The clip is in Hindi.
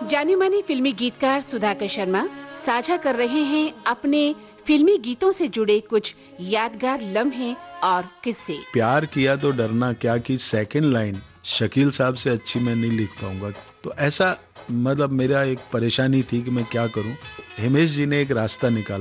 जाने माने फिल्मी गीतकार सुधाकर शर्मा साझा कर रहे हैं अपने फिल्मी गीतों से जुड़े कुछ यादगार लम्हे और किस्से। प्यार किया तो डरना क्या की सेकंड लाइन शकील साहब से अच्छी मैं नहीं लिख पाऊंगा। तो ऐसा मतलब मेरा एक परेशानी थी कि मैं क्या करूं। हिमेश जी ने एक रास्ता निकाला।